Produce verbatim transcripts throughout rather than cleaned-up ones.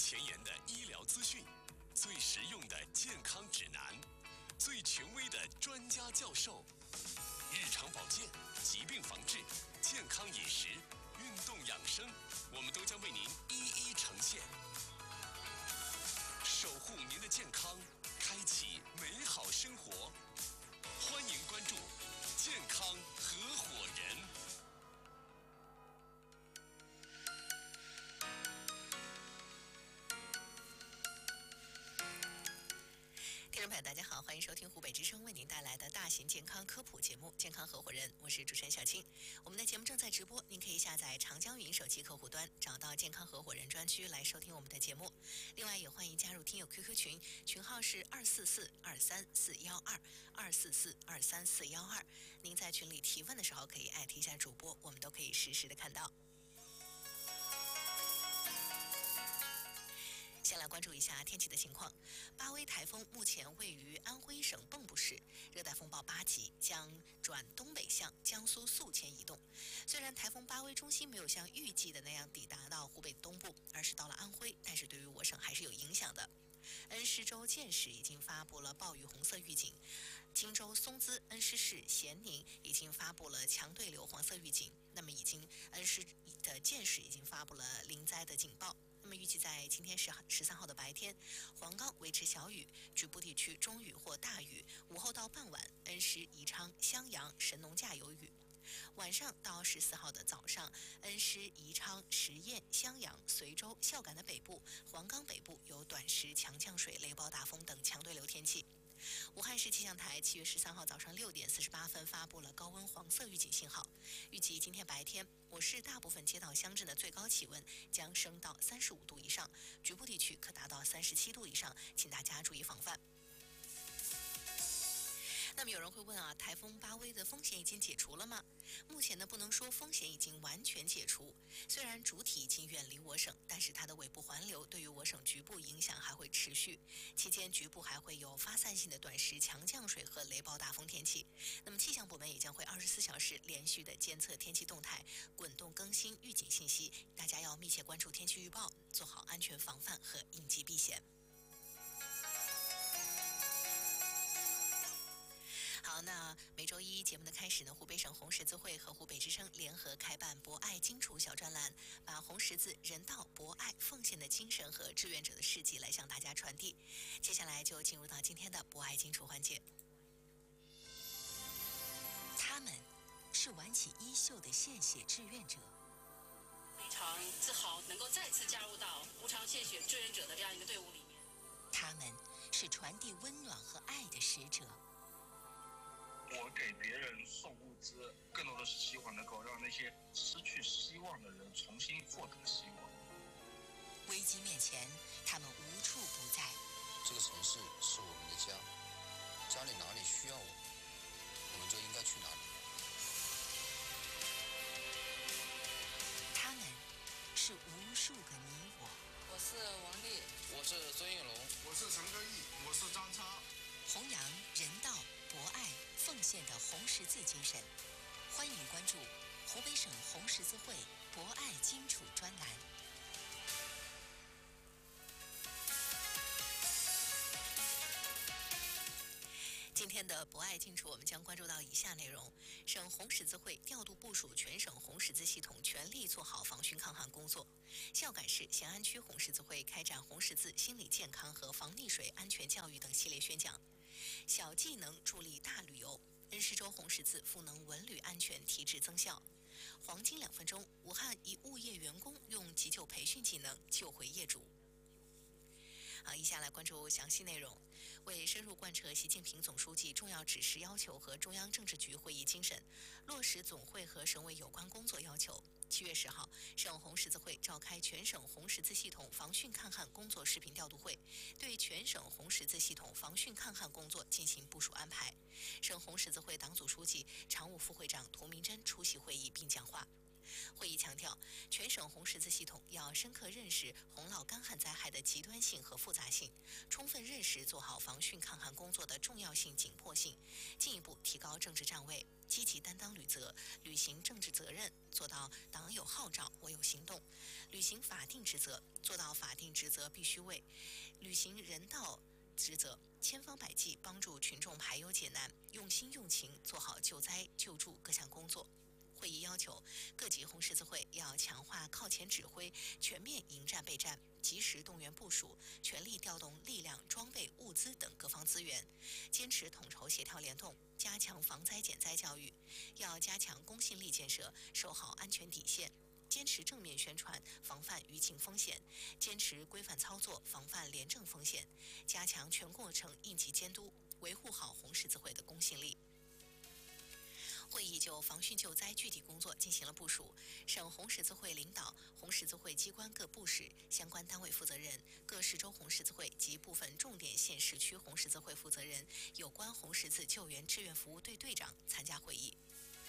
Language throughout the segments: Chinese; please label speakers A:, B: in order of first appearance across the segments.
A: 前沿的医疗资讯，最实用的健康指南，最权威的专家教授，日常保健、疾病防治、健康饮食、运动养生，我们都将为您一一呈现，守护您的健康，开启美好生活。欢迎关注健康合伙人。
B: 听众朋友，大家好，欢迎收听湖北之声为您带来的大型健康科普节目《健康合伙人》，我是主持人小青。我们的节目正在直播，您可以下载长江云手机客户端，找到健康合伙人专区来收听我们的节目。另外，也欢迎加入听友 Q Q 群，群号是二四四二三四幺二二四四二三四幺二。您在群里提问的时候，可以艾特一下主播，我们都可以实时的看到。先来关注一下天气的情况。巴威台风目前位于安徽省蚌埠市，热带风暴八级，将转东北向江苏宿迁移动。虽然台风巴威中心没有像预计的那样抵达到湖北东部，而是到了安徽，但是对于我省还是有影响的。恩施州建市已经发布了暴雨红色预警，荆州松滋、恩施市、咸宁已经发布了强对流黄色预警。那么，已经恩施的建市已经发布了临灾的警报。那么预计在今天十十三号的白天，黄冈维持小雨，局部地区中雨或大雨，午后到傍晚，恩施、宜昌、襄阳、神农架有雨。晚上到十四号的早上，恩施、宜昌、十堰、襄阳、随州、孝感的北部、黄冈北部有短时强降水、雷暴大风等强对流天气。武汉市气象台七月十三号早上六点四十八分发布了高温黄色预警信号，预计今天白天我市大部分街道乡镇的最高气温将升到三十五度以上，局部地区可达到三十七度以上，请大家注意防范。那么有人会问啊，台风巴威的风险已经解除了吗？目前呢，不能说风险已经完全解除。虽然主体已经远离我省，但是它的尾部环流对于我省局部影响还会持续。期间局部还会有发散性的短时强降水和雷暴大风天气。那么气象部门也将会二十四小时连续的监测天气动态，滚动更新预警信息。大家要密切关注天气预报，做好安全防范和应急避险。好，那每周一节目的开始呢，湖北省红十字会和湖北之声联合开办博爱荆楚小专栏，把红十字人道、博爱、奉献的精神和志愿者的事迹来向大家传递。接下来就进入到今天的博爱荆楚环节。
C: 他们是挽起衣袖的献血志愿者，
D: 非常自豪能够再次加入到无偿献血志愿者的这样一个队伍里面。
C: 他们是传递温暖和爱的使者。
E: 我给别人送物资，更多的是希望能够让那些失去希望的人重新获得希望。
C: 危机面前，他们无处不在。
F: 这个城市是我们的家，家里哪里需要我们，我们就应该去哪里。
C: 他们是无数个你我。
G: 我是王丽，
F: 我是孙应龙，
H: 我是陈歌毅，我是张超。
C: 弘扬人道、博爱、奉献的红十字精神，欢迎关注湖北省红十字会博爱荆楚专栏。
B: 今天的博爱荆楚，我们将关注到以下内容：省红十字会调度部署全省红十字系统，全力做好防汛抗旱工作。孝感市咸安区红十字会开展红十字心理健康和防溺水安全教育等系列宣讲。小技能助力大旅游，恩施州红十字赋能文旅安全提质增效。黄金两分钟，武汉一物业员工用急救培训技能救回业主。好，以下来关注详细内容。为深入贯彻习近平总书记重要指示要求和中央政治局会议精神，落实总会和省委有关工作要求，七月十号，省红十字会召开全省红十字系统防汛抗旱工作视频调度会，对全省红十字系统防汛抗旱工作进行部署安排。省红十字会党组书记、常务副会长涂明珍出席会议并讲话。 会议强调，全省红十字系统要深刻认识洪涝干旱灾害的极端性和复杂性，充分认识做好防汛抗旱工作的重要性、紧迫性，进一步提高政治站位，积极担当履责，履行政治责任，做到党有号召，我有行动；履行法定职责，做到法定职责必须为；履行人道职责，千方百计帮助群众排忧解难，用心用情做好救灾救助各项工作。会议要求各级红十字会要强化靠前指挥，全面迎战备战，及时动员部署，全力调动力量、装备、物资等各方资源，坚持统筹协调联动，加强防灾减灾教育，要加强公信力建设，守好安全底线。坚持正面宣传，防范舆情风险；坚持规范操作，防范廉政风险；加强全过程应急监督，维护好红十字会的公信力。会议就防汛救灾具体工作进行了部署，省红十字会领导、红十字会机关各部室、相关单位负责人、各市州红十字会及部分重点县市区红十字会负责人、有关红十字救援志愿服务队队长参加会议。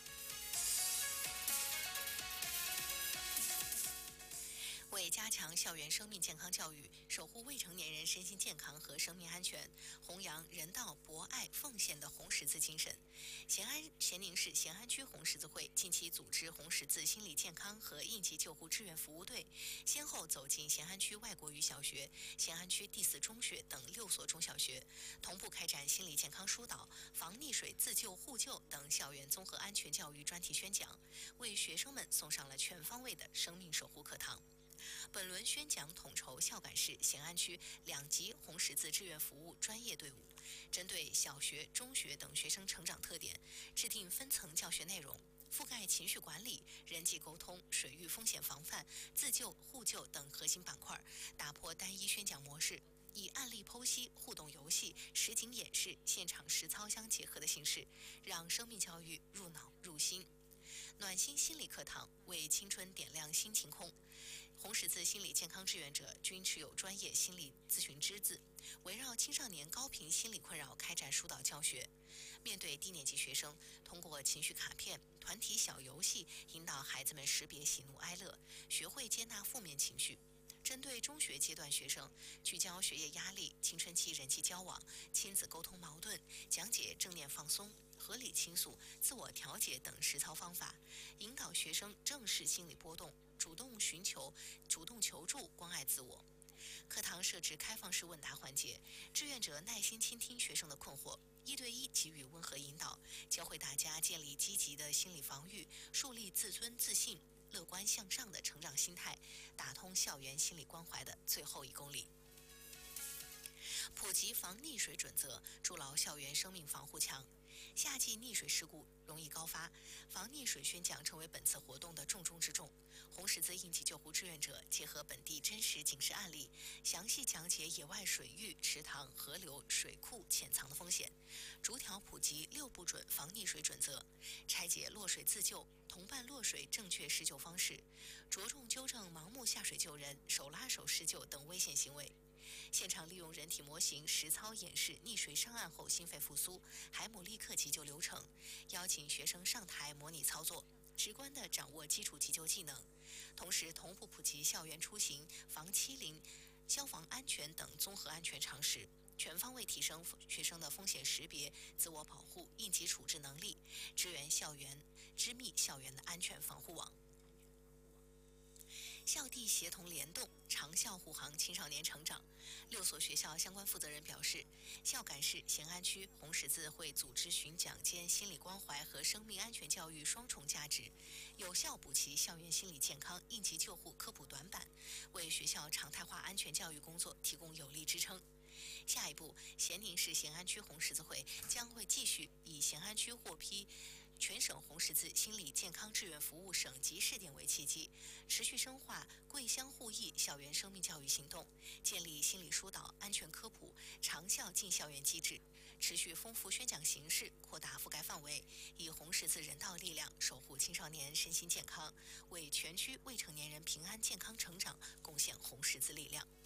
B: 为加强校园生命健康教育，守护未成年人身心健康和生命安全，弘扬人道、博爱、奉献的红十字精神，咸安咸宁市咸安区红十字会近期组织红十字心理健康和应急救护志愿服务队，先后走进咸安区外国语小学、咸安区第四中学等六所中小学，同步开展心理健康疏导、防溺水自救互救等校园综合安全教育专题宣讲，为学生们送上了全方位的生命守护课堂。本轮宣讲统筹孝感市咸安区两级红十字志愿服务专业队伍，针对小学、中学等学生成长特点，制定分层教学内容，覆盖情绪管理、人际沟通、水域风险防范、自救互救等核心板块，打破单一宣讲模式，以案例剖析、互动游戏、实景演示、现场实操相结合的形式，让生命教育入脑入心。暖心心理课堂为青春点亮新晴空。红十字心理健康志愿者均持有专业心理咨询资质，围绕青少年高频心理困扰开展疏导教学。面对低年级学生，通过情绪卡片、团体小游戏，引导孩子们识别喜怒哀乐，学会接纳负面情绪。针对中学阶段学生，聚焦学业压力、青春期人际交往、亲子沟通矛盾，讲解正念放松、合理倾诉、自我调节等实操方法，引导学生正视心理波动，主动寻求、主动求助、关爱自我。课堂设置开放式问答环节，志愿者耐心倾听学生的困惑，一对一给予温和引导，教会大家建立积极的心理防御，树立自尊自信、乐观向上的成长心态，打通校园心理关怀的最后一公里。普及防溺水准则，筑牢校园生命防护墙。夏季溺水事故容易高发，防溺水宣讲成为本次活动的重中之重。红十字应急救护志愿者结合本地真实警示案例，详细讲解野外水域、池塘、河流、水库潜藏的风险，逐条普及六不准防溺水准则，拆解落水自救、同伴落水正确施救方式，着重纠正盲目下水救人、手拉手施救等危险行为。现场利用人体模型实操演示溺水上岸后心肺复苏、海姆立克急救流程，邀请学生上台模拟操作，直观地掌握基础急救技能。同时同步普及校园出行、防欺凌、消防安全等综合安全常识，全方位提升学生的风险识别、自我保护、应急处置能力，支援校园织密校园的安全防护网。校地协同联动，长效护航青少年成长。六所学校相关负责人表示，孝感市咸安区红十字会组织巡讲兼心理关怀和生命安全教育双重价值，有效补齐校园心理健康应急救护科普短板，为学校常态化安全教育工作提供有力支撑。下一步，咸宁市咸安区红十字会将会继续以咸安区获批全省红十字心理健康志愿服务省级试点为契机，持续深化桂乡互益校园生命教育行动，建立心理疏导、安全科普、长效进校园机制，持续丰富宣讲形式，扩大覆盖范围，以红十字人道力量守护青少年身心健康，为全区未成年人平安健康成长贡献红十字力量。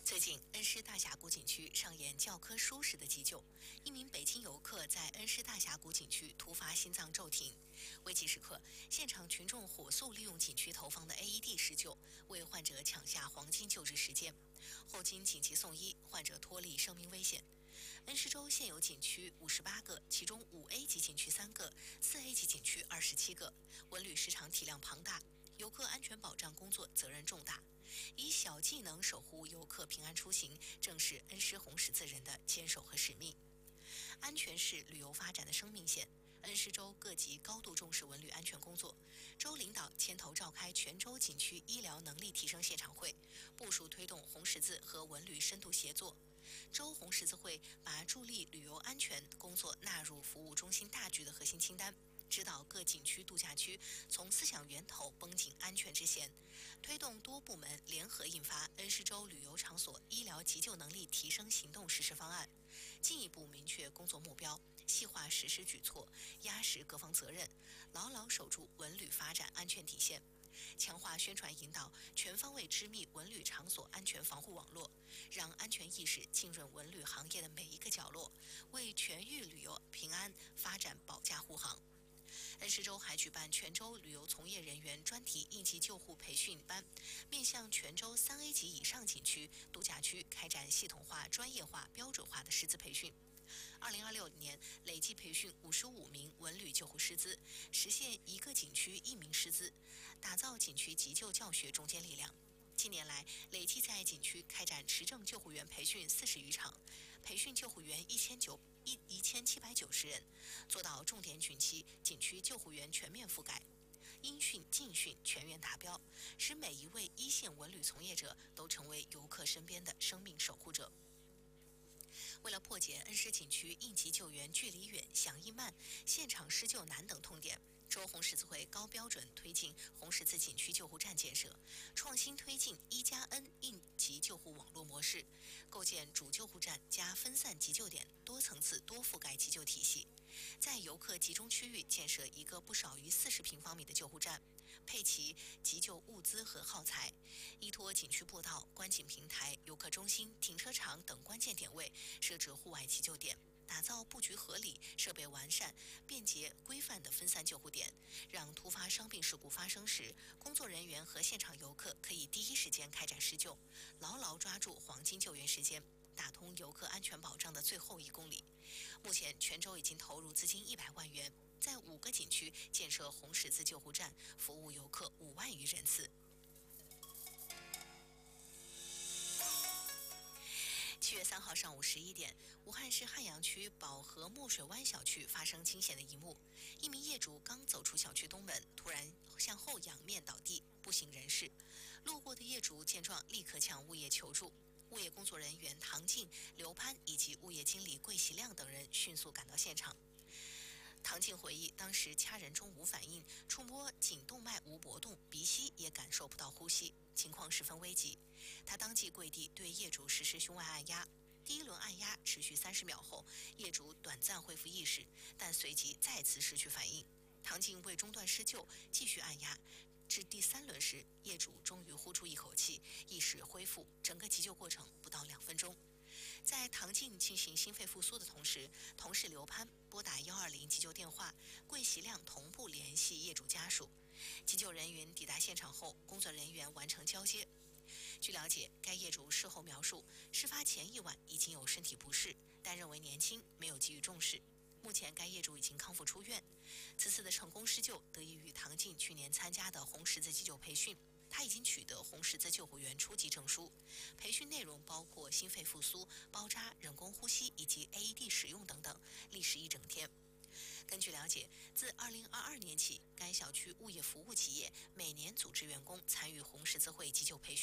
B: 最近，恩施大峡谷景区上演教科书式的急救。一名北京游客在恩施大峡谷景区突发心脏骤停，危急时刻，现场群众火速利用景区投放的 A E D 施救，为患者抢下黄金救治时间。后经紧急送医，患者脱离生命危险。恩施州现有景区五十八个，其中五 A 级景区三个，四 A 级景区二十七个，文旅市场体量庞大，游客安全保障工作责任重大。以小技能守护游客平安出行，正是恩施红十字人的坚守和使命。安全是旅游发展的生命线。恩施州各级高度重视文旅安全工作，州领导牵头召开全州景区医疗能力提升现场会，部署推动红十字和文旅深度协作。州红十字会把助力旅游安全工作纳入服务中心大局的核心清单，指导各景区度假区从思想源头绷紧安全之弦，推动多部门联合印发恩施州旅游场所医疗急救能力提升行动实施方案，进一步明确工作目标，细化实施举措，压实各方责任，牢牢守住文旅发展安全底线。强化宣传引导，全方位织密文旅场所安全防护网络，让安全意识浸润文旅行业的每一个角落，为全域旅游平安发展保驾护航。恩施州还举办全州旅游从业人员专题应急救护培训班，面向全州三 A 级以上景区、度假区开展系统化、专业化、标准化的师资培训。二零二六年累计培训五十五名文旅救护师资，实现一个景区一名师资，打造景区急救教学中坚力量。近年来，累计在景区开展持证救护员培训四十余场，培训救护员一千九一一千七百九十人，做到重点景区景区救护员全面覆盖，应训尽训全员达标，使每一位一线文旅从业者都成为游客身边的生命守护者。为了破解恩施景区应急救援距离远、响应慢、现场施救难等痛点，州红十字会高标准推进红十字景区救护站建设，创新推进一加 N 应急救护网络模式，构建主救护站加分散急救点、多层次多覆盖急救体系，在游客集中区域建设一个不少于四十平方米的救护站，配齐急救物资和耗材，依托景区步道、观景平台、游客中心、停车场等关键点位，设置户外急救点，打造布局合理、设备完善、便捷规范的分散救护点，让突发伤病事故发生时，工作人员和现场游客可以第一时间开展施救，牢牢抓住黄金救援时间，打通游客安全保障的最后一公里。目前，全州已经投入资金一百万元，在五个景区建设红十字救护站，服务游客五万余人次。七月三号上午十一点，武汉市汉阳区宝和墨水湾小区发生惊险的一幕：一名业主刚走出小区东门，突然向后仰面倒地，不省人事。路过的业主见状，立刻向物业求助。物业工作人员唐静、刘潘以及物业经理桂喜亮等人迅速赶到现场。唐静回忆，当时掐人中无反应，触摸颈动脉无搏动，鼻息也感受不到呼吸，情况十分危急。他当即跪地对业主实施胸外按压。第一轮按压持续三十秒后，业主短暂恢复意识，但随即再次失去反应。唐静未中断施救，继续按压。至第三轮时，业主终于呼出一口气，意识恢复，整个急救过程不到两分钟。在唐静进行心肺复苏的同时，同事刘潘拨打一二零急救电话，桂喜亮同步联系业主家属。急救人员抵达现场后，工作人员完成交接。据了解，该业主事后描述，事发前一晚已经有身体不适，但认为年轻，没有给予重视。目前该业主已经康复出院。此次的成功施救得益于唐静去年参加的红十字急救培训，他已经取得红十字救护员初级证书。培训内容包括心肺复苏、包扎、人工呼吸以及 A E D 使用等等，历时一整天。根据了解，自二零二二年起，该小区物业服务企业每年组织员工参与红十字会急救培训。